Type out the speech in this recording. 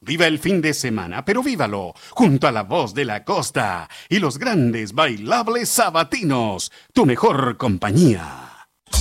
Viva el fin de semana, pero vívalo junto a la voz de la costa y los grandes bailables sabatinos, tu mejor compañía.